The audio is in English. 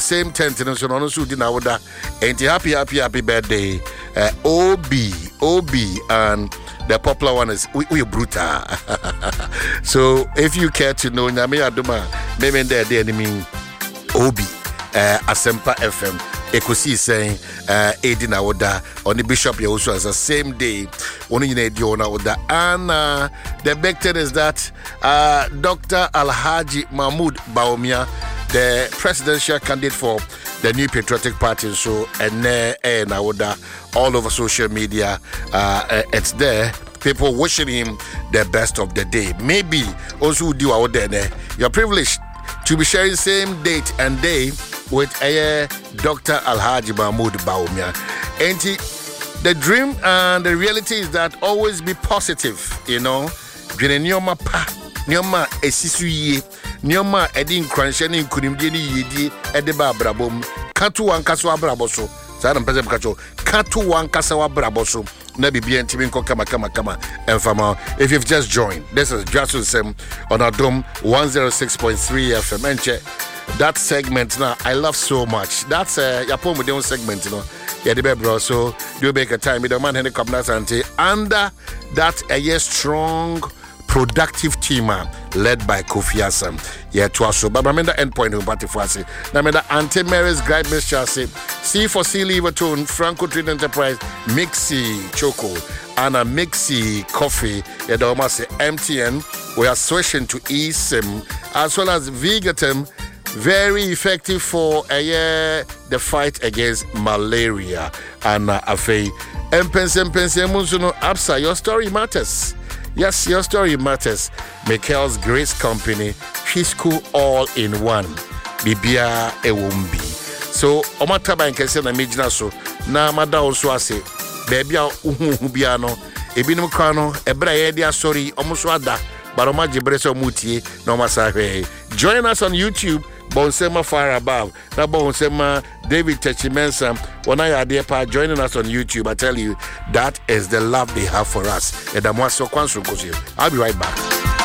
same tent in so no so di na woda. And happy birthday. OB and the popular one is we brutal. So if you care to know Nyame Adoma, maybe there mean OB Asempa FM. Ekosi saying Edina Oda on the Bishop you also as the same day only in Ediona Oda. And the big thing is that Dr. Alhaji Mahmoud Bawumia, the presidential candidate for the New Patriotic Party, so and Oda all over social media, it's there. People wishing him the best of the day. Maybe also do out there. You're privileged to be sharing the same date and day with Dr. Alhaji Mahmoud Bawumia. And the dream and the reality is that always be positive, you know. Nyoma esisuye, nyoma edin kransheni kunimdeni yedi edeba brabom, katu wankaso abraboso. Sada mpeze mkacho, katu wankasa wabraboso. Na bibi ntimi nko kama enfama. If you've just joined, this is Jason Sem on our Dome 106.3 FM. Enche. That segment now I love so much. That's Yapo Mudeon segment, you know. Yeah, the bro. So do make a time with the man Henry Kabnas Ante under that a strong, productive team led by Kofi Asam. Yeah, to us. So, but remember the endpoint in Batifasi. Remember Ante Mary's Guide Miss Chassis, C4C Liverton, Franco Trade Enterprise, Mixi Choco, and a Mixi Coffee. Yeah, the almost MTN. We are switching to eSIM as well as Vegatum. Very effective for the fight against malaria. And Afe, Mpense Munzuno Absa, your story matters. Yes, your story matters. Michael's Grace Company, Fiscal all in one. Bibia Ewumbi. So, Omataba and Kesena Mijna so, na Mada also ase, Babia Uhubiano, Ebinum Kano, Ebra Edia, sorry, Omuswada, Baroma Jibreso Mutie, no Masahe. Join us on YouTube. Bonsema Far Above. Now Bonsema David Techimensa. When I are there, joining us on YouTube, I tell you that is the love they have for us. I'll be right back.